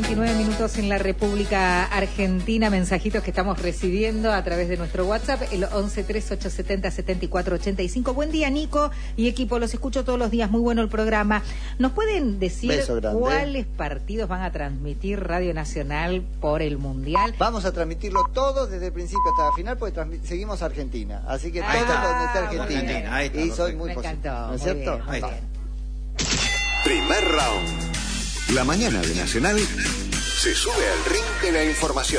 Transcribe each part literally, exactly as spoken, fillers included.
veintinueve minutos en la República Argentina. Mensajitos que estamos recibiendo a través de nuestro WhatsApp, el once tres ocho setenta setenta y cuatro ochenta y cinco. Buen día, Nico y equipo, los escucho todos los días, muy bueno el programa. ¿Nos pueden decir cuáles partidos van a transmitir Radio Nacional por el Mundial? Vamos a transmitirlo todo desde el principio hasta el final, porque seguimos a Argentina. Así que todo Ah, donde está Argentina. Argentina, ahí está, y soy muy Me positivo. encantó, ¿No es muy cierto? bien, muy Ahí está. bien. Primer round. La mañana de Nacional se sube al ring de la información.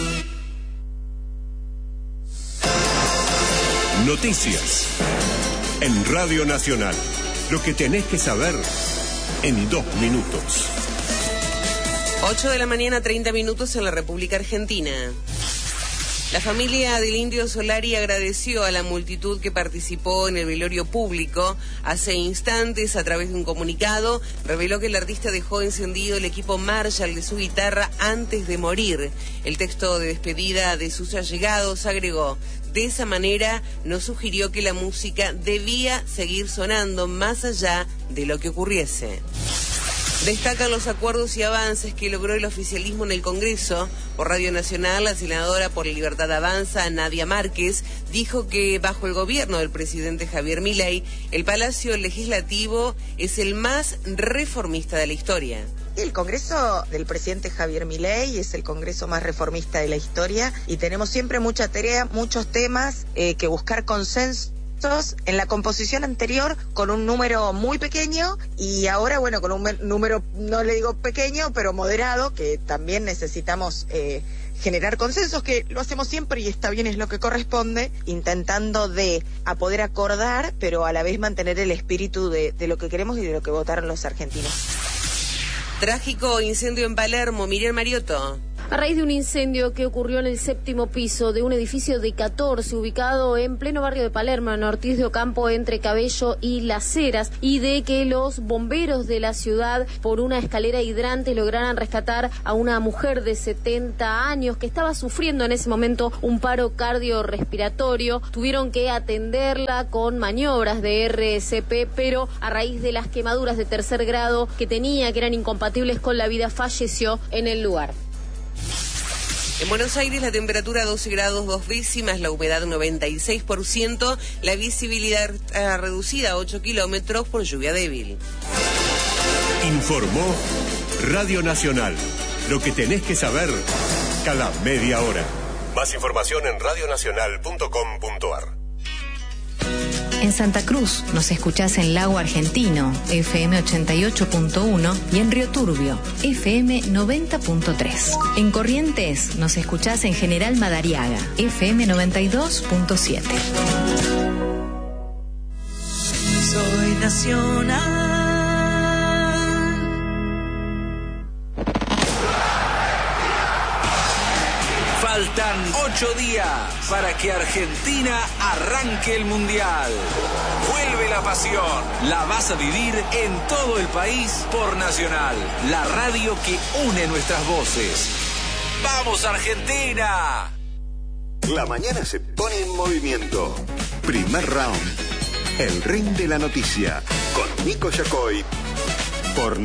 Noticias en Radio Nacional. Lo que tenés que saber en dos minutos. ocho de la mañana, treinta minutos en la República Argentina. La familia del Indio Solari agradeció a la multitud que participó en el velorio público. Hace instantes, a través de un comunicado, reveló que el artista dejó encendido el equipo Marshall de su guitarra antes de morir. El texto de despedida de sus allegados agregó: de esa manera nos sugirió que la música debía seguir sonando más allá de lo que ocurriese. Destacan los acuerdos y avances que logró el oficialismo en el Congreso. Por Radio Nacional, la senadora por la Libertad Avanza, Nadia Márquez, dijo que bajo el gobierno del presidente Javier Milei, el Palacio Legislativo es el más reformista de la historia. El Congreso del presidente Javier Milei es el Congreso más reformista de la historia y tenemos siempre mucha tarea, muchos temas eh, que buscar consenso. En la composición anterior con un número muy pequeño y ahora, bueno, con un número, no le digo pequeño, pero moderado, que también necesitamos eh, generar consensos, que lo hacemos siempre y está bien, es lo que corresponde, intentando de a poder acordar, pero a la vez mantener el espíritu de, de lo que queremos y de lo que votaron los argentinos. Trágico incendio en Palermo, Miriam Mariotto. A raíz de un incendio que ocurrió en el séptimo piso de un edificio de catorce ubicado en pleno barrio de Palermo, en Ortiz de Ocampo, entre Cabello y Las Heras, y de que los bomberos de la ciudad, por una escalera hidrante, lograran rescatar a una mujer de setenta años que estaba sufriendo en ese momento un paro cardiorrespiratorio. Tuvieron que atenderla con maniobras de R C P, pero a raíz de las quemaduras de tercer grado que tenía, que eran incompatibles con la vida, falleció en el lugar. En Buenos Aires la temperatura doce grados dos décimas, la humedad noventa y seis por ciento, la visibilidad eh, reducida a ocho kilómetros por lluvia débil. Informó Radio Nacional. Lo que tenés que saber cada media hora. Más información en radio nacional punto com punto a r. En Santa Cruz nos escuchás en Lago Argentino, F M ochenta y ocho punto uno, y en Río Turbio, F M noventa punto tres. En Corrientes nos escuchás en General Madariaga, F M noventa y dos punto siete. Soy nacional. Faltan ocho días para que Argentina arranque el Mundial. Vuelve la pasión. La vas a vivir en todo el país por Nacional, la radio que une nuestras voces. ¡Vamos, Argentina! La mañana se pone en movimiento. Primer round. El ring de la noticia. Con Nico Yacoy. Por